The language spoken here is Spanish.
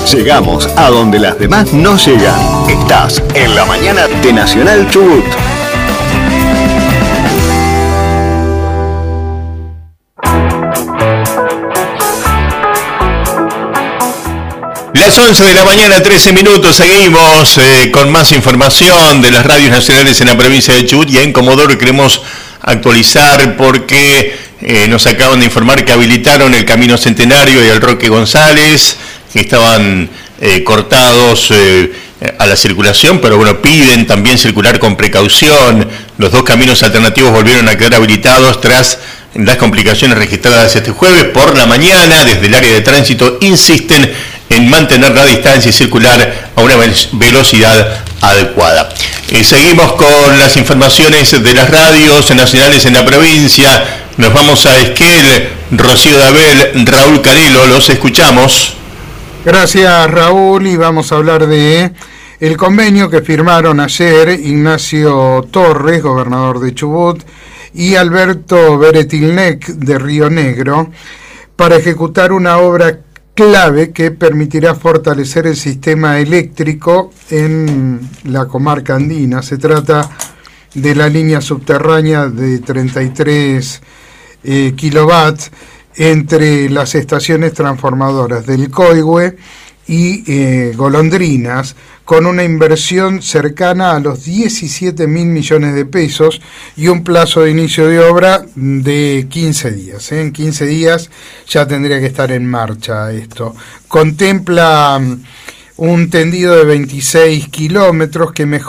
Llegamos a donde las demás no llegan. Estás en la mañana de Nacional Chubut. Las 11 de la mañana, 13 minutos, seguimos con más información de las radios nacionales en la provincia de Chubut, y en Comodoro queremos actualizar porque nos acaban de informar que habilitaron el Camino Centenario y el Roque González, que estaban cortados a la circulación, pero bueno, piden también circular con precaución. Los dos caminos alternativos volvieron a quedar habilitados tras las complicaciones registradas este jueves por la mañana. Desde el área de tránsito insisten en mantener la distancia y circular a una velocidad adecuada. Seguimos con las informaciones de las radios nacionales en la provincia. Nos vamos a Esquel, Rocío Dabel, Raúl Carelo, los escuchamos. Gracias, Raúl, y vamos a hablar de el convenio que firmaron ayer Ignacio Torres, gobernador de Chubut, y Alberto Beretilnec de Río Negro, para ejecutar una obra clave que permitirá fortalecer el sistema eléctrico en la comarca andina. Se trata de la línea subterránea de 33 kilovatios entre las estaciones transformadoras del Coihue y Golondrinas, con una inversión cercana a los 17.000 millones de pesos y un plazo de inicio de obra de 15 días. En 15 días ya tendría que estar en marcha esto. Contempla un tendido de 26 kilómetros que mejora